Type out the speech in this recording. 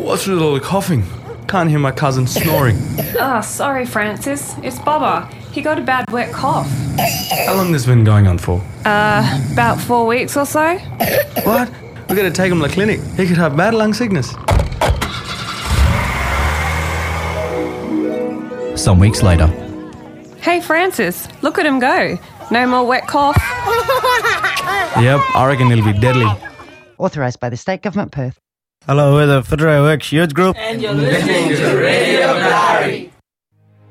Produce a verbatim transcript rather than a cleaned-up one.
What's with all the coughing? Can't hear my cousin snoring. Oh, sorry, Francis. It's Bubba. He got a bad wet cough. How long has this been going on for? Uh, about four weeks or so. What? We're going to take him to the clinic. He could have bad lung sickness. Some weeks later. Hey, Francis, look at him go. No more wet cough. Yep, I reckon it'll be deadly. Authorised by the State Government, Perth. Hello, we're the Federal Works Youth Group. And you're listening to Radio Diary.